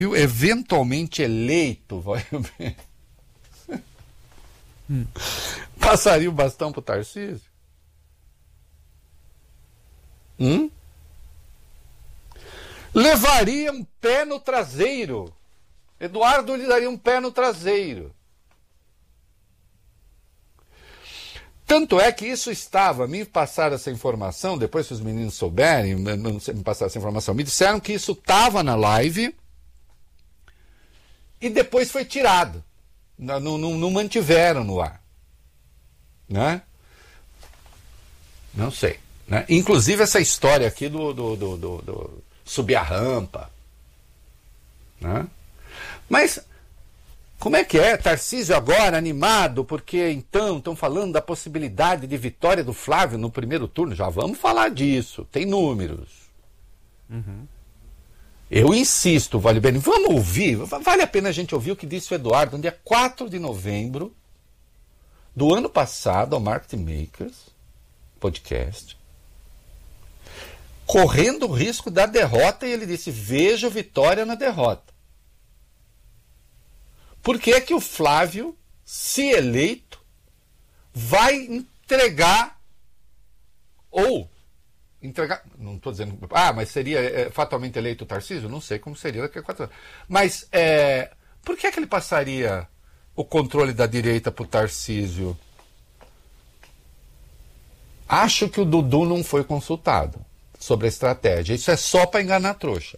eventualmente eleito, vai ver, passaria o bastão pro Tarcísio? Levaria um pé no traseiro. Eduardo lhe daria um pé no traseiro. Tanto é que isso estava, me passaram essa informação, depois que os meninos souberem, me passaram essa informação, me disseram que isso estava na live e depois foi tirado. Não mantiveram no ar. Né? Não sei. Né? Inclusive essa história aqui do subir a rampa. Né? Mas como é que é? Tarcísio agora animado, porque então estão falando da possibilidade de vitória do Flávio no primeiro turno. Já vamos falar disso, tem números. Eu insisto, vale bem, vamos ouvir, vale a pena a gente ouvir o que disse o Eduardo no dia 4 de novembro do ano passado ao Marketing Makers podcast, correndo o risco da derrota, e ele disse: vejo vitória na derrota. Por que é que o Flávio, se eleito, vai entregar, não estou dizendo, mas seria fatalmente eleito o Tarcísio? Não sei como seria daqui a 4 anos. Mas por que é que ele passaria o controle da direita para o Tarcísio? Acho que o Dudu não foi consultado sobre a estratégia. Isso é só para enganar a trouxa.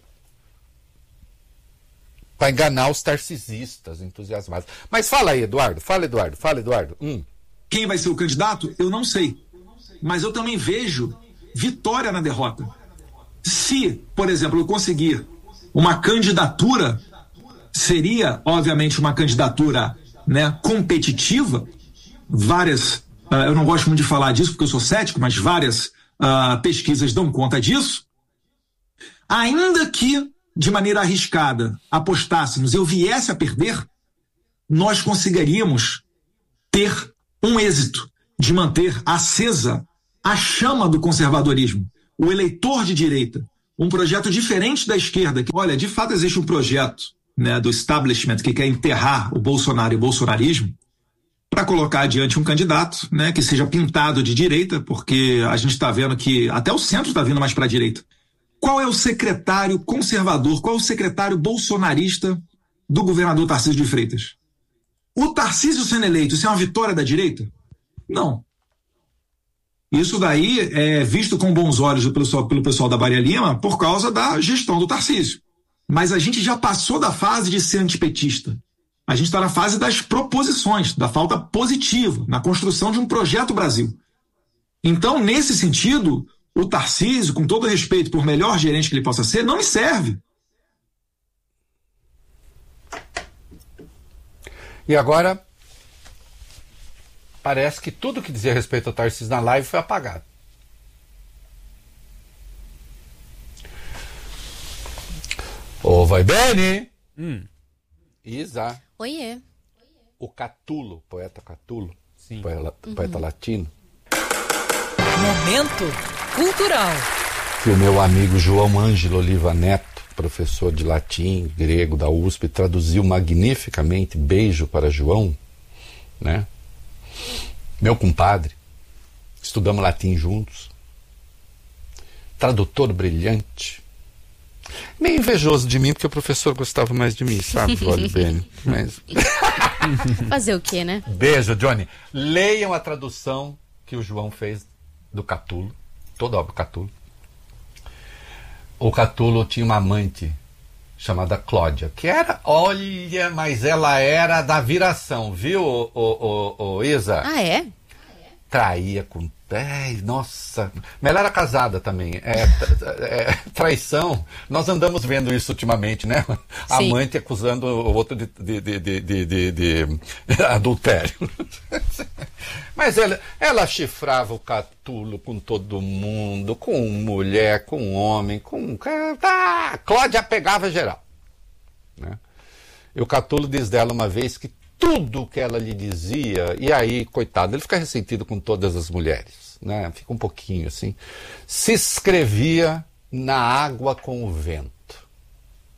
Para enganar os tarcisistas entusiasmados. Mas fala aí, Eduardo. Fala, Eduardo. Quem vai ser o candidato? Eu não sei. Mas eu também vejo vitória na derrota. Se, por exemplo, eu conseguir uma candidatura, seria, obviamente, uma candidatura, né, competitiva. Várias, eu não gosto muito de falar disso porque eu sou cético, mas várias pesquisas dão conta disso. Ainda que, de maneira arriscada, apostássemos, eu viesse a perder, nós conseguiríamos ter um êxito de manter acesa a chama do conservadorismo, o eleitor de direita, um projeto diferente da esquerda. Olha, de fato existe um projeto, né, do establishment que quer enterrar o Bolsonaro e o bolsonarismo para colocar adiante um candidato, né, que seja pintado de direita, porque a gente está vendo que até o centro está vindo mais para a direita. Qual é o secretário conservador, qual é o secretário bolsonarista do governador Tarcísio de Freitas? O Tarcísio sendo eleito, isso é uma vitória da direita? Não. Isso daí é visto com bons olhos pelo pessoal da Faria Lima por causa da gestão do Tarcísio. Mas a gente já passou da fase de ser antipetista. A gente está na fase das proposições, da falta positiva, na construção de um projeto Brasil. Então, nesse sentido, o Tarcísio, com todo respeito por melhor gerente que ele possa ser, não me serve. E agora, parece que tudo que dizia respeito ao Tarcísio na live foi apagado. Ô, vai bene! Isa. Oiê. O Catulo, poeta Catulo, Sim. poeta latino. Momento cultural. Que o meu amigo João Ângelo Oliva Neto, professor de latim, grego da USP, traduziu magnificamente. Beijo para João, né? Meu compadre, estudamos latim juntos, tradutor brilhante, meio invejoso de mim porque o professor gostava mais de mim, sabe, Johnny Bene? Mas... Fazer o quê, né? Beijo, Johnny. Leiam a tradução que o João fez do Catulo, toda a obra do Catulo. O Catulo tinha uma amante chamada Cláudia, que era, olha, mas ela era da viração, viu, Isa? Ah, é? Traía com... nossa, mas ela era casada também. Traição. Nós andamos vendo isso ultimamente, né? A Sim. amante acusando o outro de adultério. Mas ela chifrava o Catulo com todo mundo, com mulher, com homem, com... Cláudia pegava geral. Né? E o Catulo diz dela uma vez que tudo que ela lhe dizia, e aí, coitado, ele fica ressentido com todas as mulheres, né? Fica um pouquinho assim, se escrevia na água com o vento.